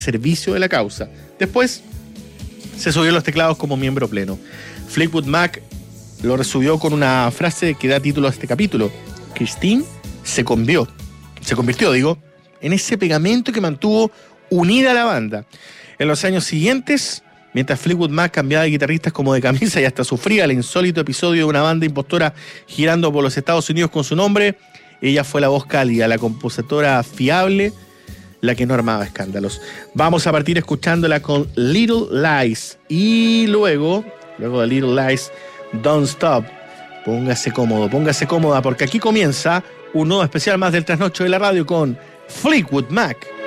servicio de la causa. Después se subió a los teclados como miembro pleno. Fleetwood Mac lo resubió con una frase que da título a este capítulo. Christine se convirtió, en ese pegamento que mantuvo unida a la banda. En los años siguientes, mientras Fleetwood Mac cambiaba de guitarristas como de camisa y hasta sufría el insólito episodio de una banda impostora girando por los Estados Unidos con su nombre, ella fue la voz cálida, la compositora fiable, la que no armaba escándalos. Vamos a partir escuchándola con Little Lies y luego de Little Lies, Don't Stop. Póngase cómodo, póngase cómoda, porque aquí comienza un nuevo especial más del Trasnocho de la Radio con Fleetwood Mac.